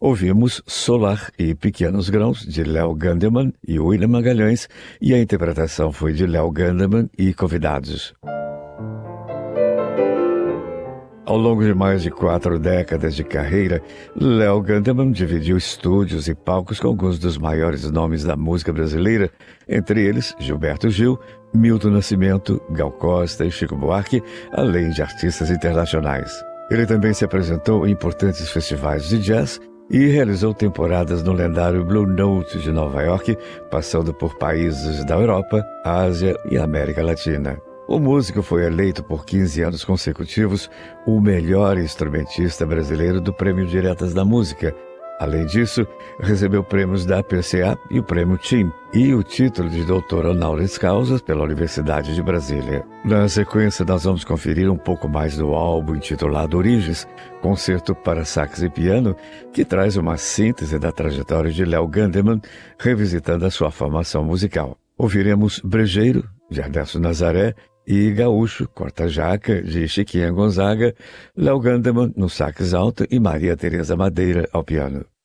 Ouvimos Solar e Pequenos Grãos, de Léo Gandeman e William Magalhães, e a interpretação foi de Léo Gandeman e convidados. Ao longo de mais de 4 décadas de carreira, Léo Gandeman dividiu estúdios e palcos com alguns dos maiores nomes da música brasileira, entre eles Gilberto Gil, Milton Nascimento, Gal Costa e Chico Buarque, além de artistas internacionais. Ele também se apresentou em importantes festivais de jazz e realizou temporadas no lendário Blue Note de Nova York, passando por países da Europa, Ásia e América Latina. O músico foi eleito por 15 anos consecutivos o melhor instrumentista brasileiro do Prêmio Diretas da Música. Além disso, recebeu prêmios da APCA e o Prêmio TIM e o título de doutor honoris causa pela Universidade de Brasília. Na sequência, nós vamos conferir um pouco mais do álbum intitulado Origens, concerto para sax e piano, que traz uma síntese da trajetória de Léo Gandeman, revisitando a sua formação musical. Ouviremos Brejeiro, de Ernesto Nazaré, e Gaúcho, Corta-Jaca, de Chiquinha Gonzaga, Léo Gandeman no sax alto e Maria Tereza Madeira ao piano.